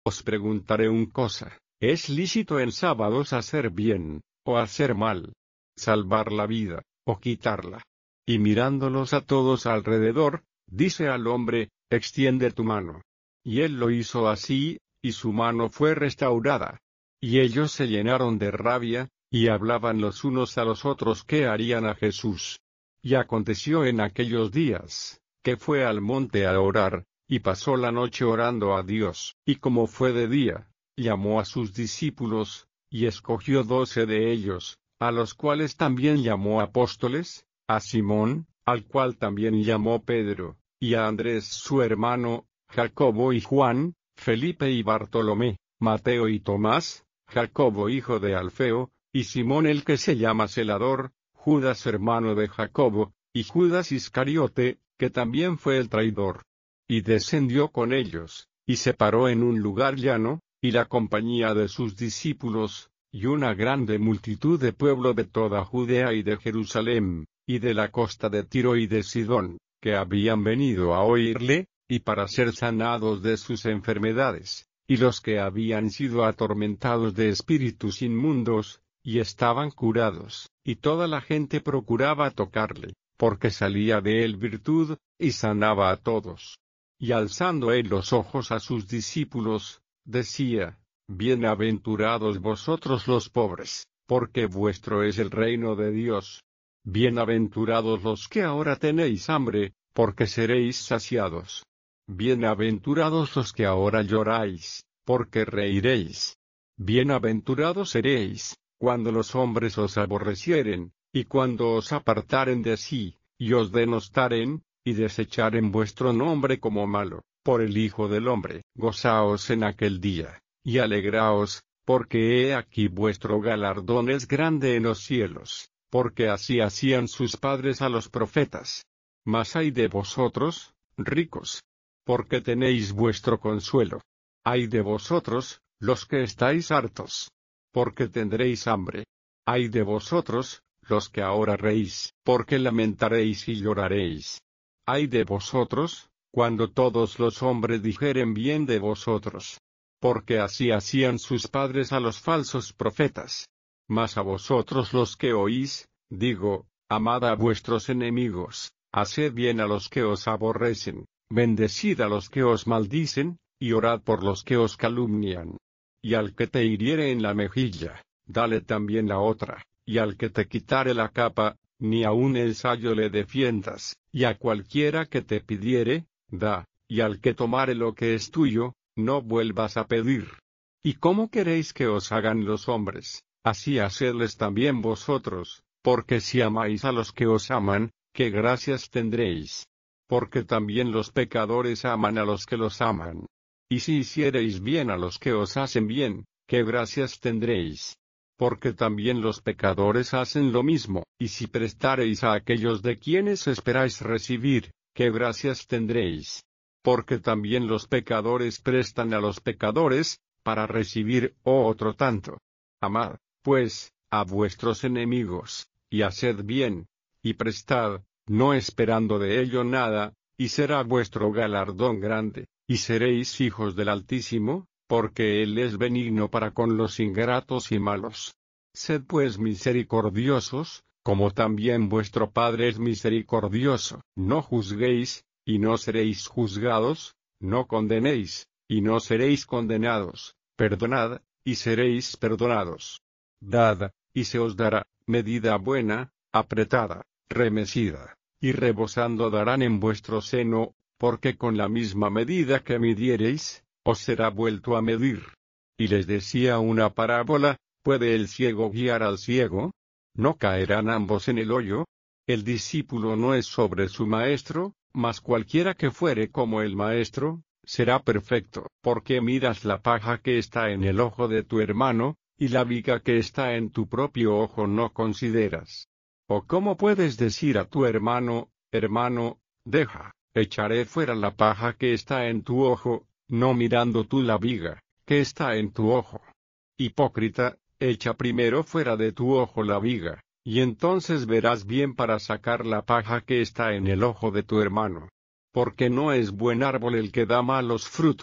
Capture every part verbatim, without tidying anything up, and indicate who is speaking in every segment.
Speaker 1: Os preguntaré un cosa, ¿es lícito en sábados hacer bien, o hacer mal? ¿Salvar la vida, o quitarla? Y mirándolos a todos alrededor, dice al hombre, extiende tu mano. Y él lo hizo así, y su mano fue restaurada. Y ellos se llenaron de rabia, y hablaban los unos a los otros qué harían a Jesús. Y aconteció en aquellos días, que fue al monte a orar, y pasó la noche orando a Dios, y como fue de día, llamó a sus discípulos, y escogió doce de ellos, a los cuales también llamó apóstoles, a Simón, al cual también llamó Pedro, y a Andrés su hermano, Jacobo y Juan, Felipe y Bartolomé, Mateo y Tomás, Jacobo hijo de Alfeo, y Simón el que se llama Celador, Judas hermano de Jacobo, y Judas Iscariote, que también fue el traidor. Y descendió con ellos, y se paró en un lugar llano, y la compañía de sus discípulos, y una grande multitud de pueblo de toda Judea y de Jerusalén, y de la costa de Tiro y de Sidón, que habían venido a oírle, y para ser sanados de sus enfermedades, y los que habían sido atormentados de espíritus inmundos, y estaban curados, y toda la gente procuraba tocarle, porque salía de él virtud, y sanaba a todos. Y alzando él los ojos a sus discípulos, decía, bienaventurados vosotros los pobres, porque vuestro es el reino de Dios. Bienaventurados los que ahora tenéis hambre, porque seréis saciados. Bienaventurados los que ahora lloráis, porque reiréis. Bienaventurados seréis, cuando los hombres os aborrecieren, y cuando os apartaren de sí, y os denostaren, y desecharen vuestro nombre como malo, por el Hijo del Hombre. Gozaos en aquel día, y alegraos, porque he aquí vuestro galardón es grande en los cielos, porque así hacían sus padres a los profetas. Mas ay de vosotros, ricos, porque tenéis vuestro consuelo. Ay de vosotros, los que estáis hartos, porque tendréis hambre. Ay de vosotros, los que ahora reís, porque lamentaréis y lloraréis. Ay de vosotros, cuando todos los hombres dijeren bien de vosotros. Porque así hacían sus padres a los falsos profetas. Mas a vosotros los que oís, digo, amad a vuestros enemigos, haced bien a los que os aborrecen, bendecid a los que os maldicen, y orad por los que os calumnian. Y al que te hiriere en la mejilla, dale también la otra, y al que te quitare la capa, ni aun el sayo le defiendas, y a cualquiera que te pidiere, da, y al que tomare lo que es tuyo, no vuelvas a pedir. ¿Y cómo queréis que os hagan los hombres? Así hacedles también vosotros, porque si amáis a los que os aman, ¿qué gracias tendréis? Porque también los pecadores aman a los que los aman. Y si hiciereis bien a los que os hacen bien, ¿qué gracias tendréis? Porque también los pecadores hacen lo mismo. Y si prestareis a aquellos de quienes esperáis recibir, ¿qué gracias tendréis? Porque también los pecadores prestan a los pecadores, para recibir otro tanto. Amad, pues, a vuestros enemigos, y haced bien, y prestad, no esperando de ello nada, y será vuestro galardón grande, y seréis hijos del Altísimo, porque Él es benigno para con los ingratos y malos. Sed pues misericordiosos, como también vuestro Padre es misericordioso. No juzguéis, y no seréis juzgados, no condenéis, y no seréis condenados, perdonad, y seréis perdonados. Dad, y se os dará, medida buena, apretada, remecida, y rebosando darán en vuestro seno, porque con la misma medida que midiereis, os será vuelto a medir. Y les decía una parábola, ¿puede el ciego guiar al ciego? ¿No caerán ambos en el hoyo? El discípulo no es sobre su maestro, mas cualquiera que fuere como el maestro, será perfecto. Porque miras la paja que está en el ojo de tu hermano, y la viga que está en tu propio ojo no consideras. ¿O cómo puedes decir a tu hermano, hermano, deja, echaré fuera la paja que está en tu ojo, no mirando tú la viga que está en tu ojo? Hipócrita, echa primero fuera de tu ojo la viga, y entonces verás bien para sacar la paja que está en el ojo de tu hermano. Porque no es buen árbol el que da malos frutos,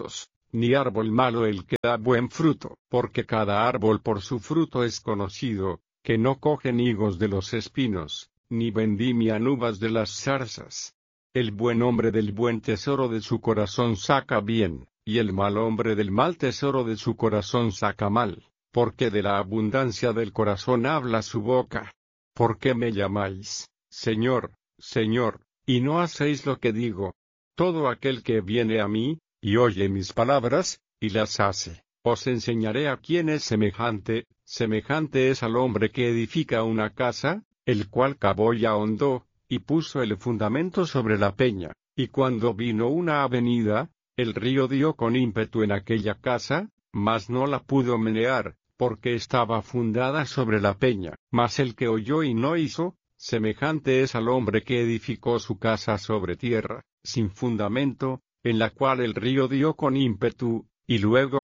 Speaker 1: ni árbol malo el que da buen fruto, porque cada árbol por su fruto es conocido, que no cogen higos de los espinos, ni vendimian uvas de las zarzas. El buen hombre del buen tesoro de su corazón saca bien, y el mal hombre del mal tesoro de su corazón saca mal, porque de la abundancia del corazón habla su boca. ¿Por qué me llamáis, Señor, Señor, y no hacéis lo que digo? Todo aquel que viene a mí, y oye mis palabras, y las hace, os enseñaré a quién es semejante. Semejante es al hombre que edifica una casa, el cual cavó y ahondó, y puso el fundamento sobre la peña, y cuando vino una avenida, el río dio con ímpetu en aquella casa, mas no la pudo menear, porque estaba fundada sobre la peña. Mas el que oyó y no hizo, semejante es al hombre que edificó su casa sobre tierra, sin fundamento, en la cual el río dio con ímpetu, y luego